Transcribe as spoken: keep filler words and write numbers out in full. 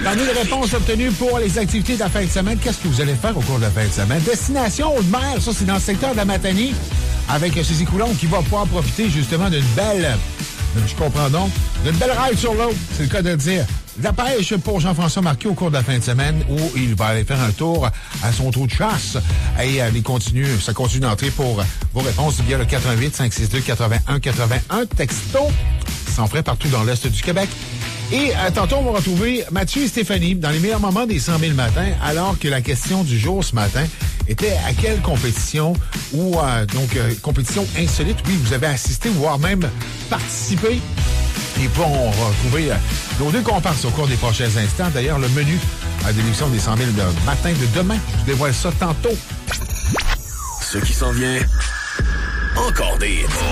Parmi les réponses obtenues pour les activités de la fin de semaine, qu'est-ce que vous allez faire au cours de la fin de semaine? Destination Haute-Mer, ça c'est dans le secteur de la Matanie, avec Cécile Coulombe qui va pouvoir profiter justement d'une belle, je comprends donc, d'une belle ride sur l'eau, c'est le cas de le dire. La pêche pour Jean-François Marquis au cours de la fin de semaine où il va aller faire un tour à son trou de chasse. Et euh, il continue, ça continue d'entrer pour vos réponses via le quatre un huit, cinq six deux, huit un huit un, texto, sans frais partout dans l'Est du Québec. Et euh, tantôt, on va retrouver Mathieu et Stéphanie dans les meilleurs moments des cent mille matins, alors que la question du jour ce matin était à quelle compétition ou euh, donc euh, compétition insolite, oui, vous avez assisté, voire même participé. Et puis, on va retrouver euh, nos deux comparses au cours des prochains instants. D'ailleurs, le menu euh, de l'émission des cent mille de matin de demain, je vous dévoile ça tantôt. Ce qui s'en vient, encore des...